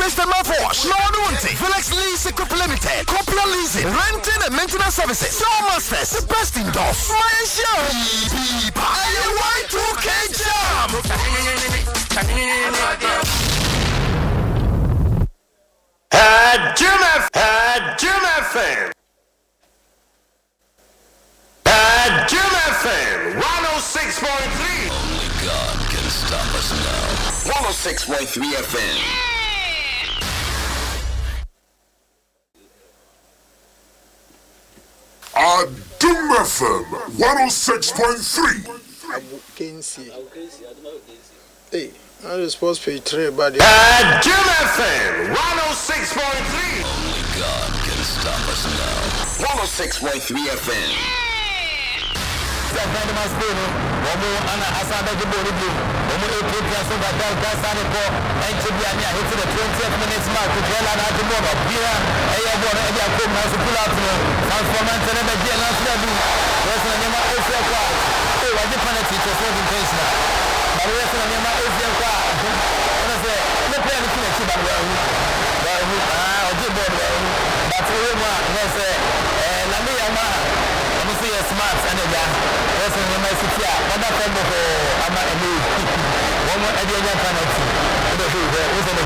toothpaste and mouthwash. No one Felix Lease Equipment Limited. Copia leasing, renting and maintenance services. Show Masters, the best in doors. My show. Y2K Jam. Jim FM. Jim FM 106.3. Only God can stop us now. 106.3 FM. Jim FM 106.3. I can see. Hey, I was supposed to pay 3, but Jim FM 106.3. Only God can stop us now. 106.3 FM. Smart and a guy. That's in the message. What that I'm a one more idea penalty.